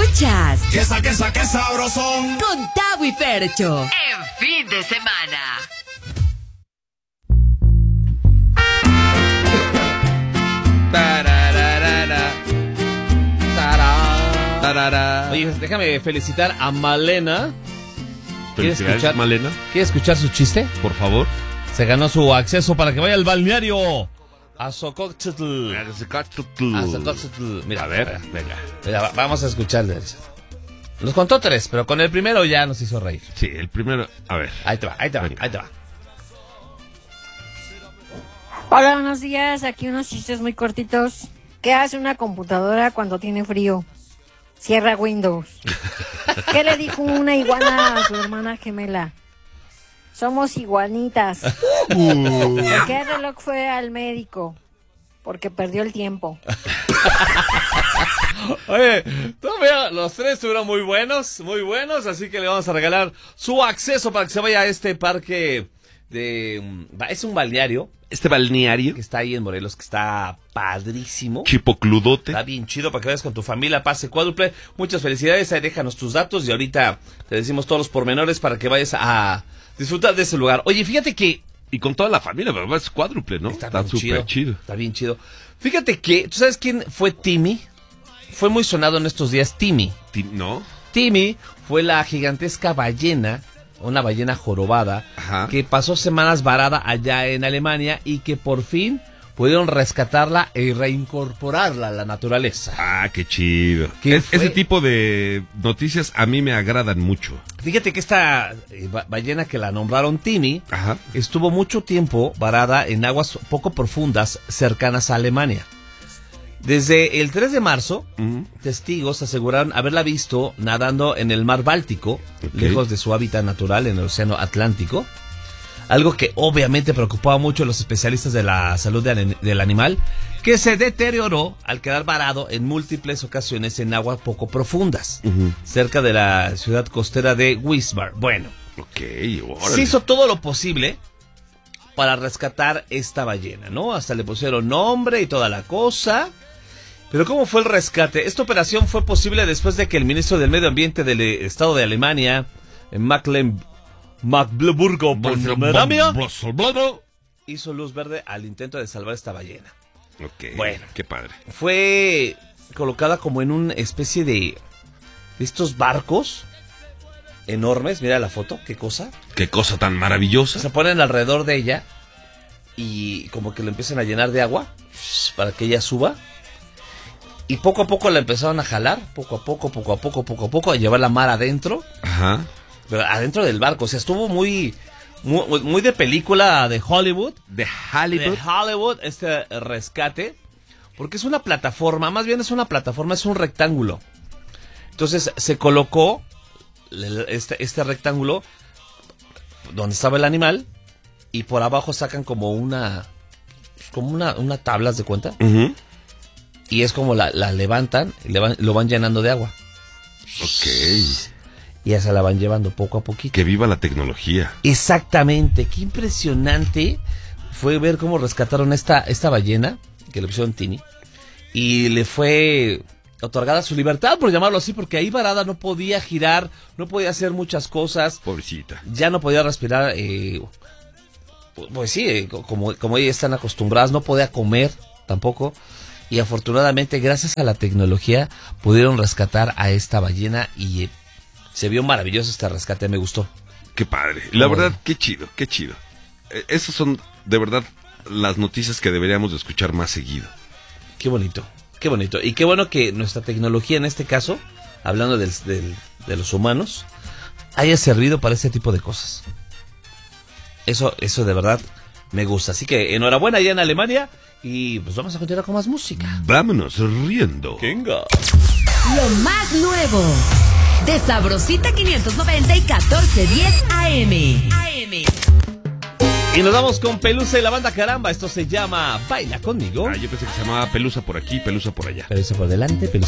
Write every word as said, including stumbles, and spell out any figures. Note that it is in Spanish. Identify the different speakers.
Speaker 1: Escuchas
Speaker 2: Que sa, que sa, que sabrosón
Speaker 1: con Tavo y Fercho en fin de semana.
Speaker 3: Tarararara. Tará. Tarara. Oye, déjame felicitar a Malena. ¿Quieres escuchar,
Speaker 4: Malena?
Speaker 3: ¿Quieres escuchar su chiste?
Speaker 4: Por favor.
Speaker 3: Se ganó su acceso para que vaya al balneario a Xocotzotl.
Speaker 4: A Xocotzotl.
Speaker 3: A Xocotzotl. Mira,
Speaker 4: a ver,
Speaker 3: mira,
Speaker 4: venga.
Speaker 3: Mira, vamos a escucharle. Nos contó tres, pero con el primero ya nos hizo reír.
Speaker 4: Sí, el primero, a ver.
Speaker 3: Ahí te va, ahí te va,
Speaker 4: venga.
Speaker 3: ahí te va.
Speaker 5: Hola, buenos días. Aquí unos chistes muy cortitos. ¿Qué hace una computadora cuando tiene frío? Cierra Windows. ¿Qué le dijo una iguana a su hermana gemela? Somos iguanitas.
Speaker 4: Uh.
Speaker 5: ¿Por qué el reloj fue al médico? Porque perdió el tiempo.
Speaker 3: Oye, todavía los tres estuvieron muy buenos, muy buenos, así que le vamos a regalar su acceso para que se vaya a este parque de... Es un balneario.
Speaker 4: Este balneario.
Speaker 3: Que está ahí en Morelos, que está padrísimo.
Speaker 4: Chipocludote.
Speaker 3: Está bien chido para que vayas con tu familia, pase cuádruple. Muchas felicidades, ahí déjanos tus datos y ahorita te decimos todos los pormenores para que vayas a disfrutar de ese lugar. Oye, fíjate que...
Speaker 4: Y con toda la familia, pero es cuádruple, ¿no?
Speaker 3: Está,
Speaker 4: Está súper
Speaker 3: chido,
Speaker 4: chido.
Speaker 3: Está bien chido. Fíjate que, ¿tú sabes quién fue Timmy? Fue muy sonado en estos días Timmy.
Speaker 4: ¿No?
Speaker 3: Timmy fue la gigantesca ballena, una ballena jorobada,
Speaker 4: Ajá.
Speaker 3: que pasó semanas varada allá en Alemania y que por fin pudieron rescatarla y reincorporarla a la naturaleza.
Speaker 4: Ah, qué chido.
Speaker 3: ¿Qué
Speaker 4: Es, ese tipo de noticias a mí me agradan mucho.
Speaker 3: Fíjate que esta eh, ba- ballena que la nombraron Timmy,
Speaker 4: Ajá.
Speaker 3: estuvo mucho tiempo varada en aguas poco profundas cercanas a Alemania. Desde el tres de marzo,
Speaker 4: Uh-huh.
Speaker 3: testigos aseguraron haberla visto nadando en el mar Báltico,
Speaker 4: Ok.
Speaker 3: lejos de su hábitat natural en el océano Atlántico. Algo que obviamente preocupaba mucho a los especialistas de la salud de, del animal, que se deterioró al quedar varado en múltiples ocasiones en aguas poco profundas,
Speaker 4: Uh-huh.
Speaker 3: cerca de la ciudad costera de Wismar. Bueno,
Speaker 4: Ok, órale.
Speaker 3: se hizo todo lo posible para rescatar esta ballena, ¿no? Hasta le pusieron nombre y toda la cosa. Pero ¿cómo fue el rescate? Esta operación fue posible después de que el ministro del Medio Ambiente del Estado de Alemania, Mecklen, Mecklenburgo-Pomerania, hizo luz verde al intento de salvar esta ballena.
Speaker 4: Ok,
Speaker 3: Bueno.
Speaker 4: qué padre.
Speaker 3: Fue colocada como en una especie de, de estos barcos enormes. Mira la foto, qué cosa.
Speaker 4: Qué cosa tan maravillosa.
Speaker 3: Se ponen alrededor de ella y como que lo empiezan a llenar de agua para que ella suba. Y poco a poco la empezaron a jalar, poco a poco, poco a poco, poco a poco, a llevar la mar adentro.
Speaker 4: Ajá.
Speaker 3: Pero adentro del barco, o sea, estuvo muy, muy, muy de película de Hollywood.
Speaker 4: De Hollywood.
Speaker 3: De Hollywood, este rescate. Porque es una plataforma, más bien es una plataforma, es un rectángulo. Entonces se colocó este, este rectángulo donde estaba el animal y por abajo sacan como una, como una, una tabla, ¿haz de cuenta?
Speaker 4: Uh-huh.
Speaker 3: Y es como la, la levantan y le van, lo van llenando de agua.
Speaker 4: Ok.
Speaker 3: Y ya se la van llevando poco a poquito.
Speaker 4: Que viva la tecnología.
Speaker 3: Exactamente, qué impresionante fue ver cómo rescataron esta, esta ballena, que le pusieron Tini, y le fue otorgada su libertad, por llamarlo así, porque ahí varada no podía girar, no podía hacer muchas cosas.
Speaker 4: Pobrecita.
Speaker 3: Ya no podía respirar, eh, pues sí, eh, como, como ellas están acostumbradas, no podía comer tampoco. Y afortunadamente, gracias a la tecnología, pudieron rescatar a esta ballena y eh, se vio maravilloso este rescate, me gustó.
Speaker 4: Qué padre. La
Speaker 3: Muy
Speaker 4: verdad,
Speaker 3: bueno.
Speaker 4: qué chido, qué chido. Eh, esas son, de verdad, las noticias que deberíamos de escuchar más seguido.
Speaker 3: Qué bonito, qué bonito. Y qué bueno que nuestra tecnología, en este caso, hablando del, del, de los humanos, haya servido para este tipo de cosas. Eso, eso de verdad me gusta. Así que enhorabuena allá en Alemania. Y pues vamos a continuar con más música.
Speaker 4: Vámonos riendo.
Speaker 3: Venga.
Speaker 1: Lo más nuevo de Sabrosita quinientos noventa y catorce diez A M. A M.
Speaker 3: Y nos vamos con Pelusa y la banda Caramba. Esto se llama Baila Conmigo.
Speaker 4: Ah, yo pensé que se llamaba Pelusa por aquí, Pelusa por allá.
Speaker 3: Pelusa por delante, Pelusa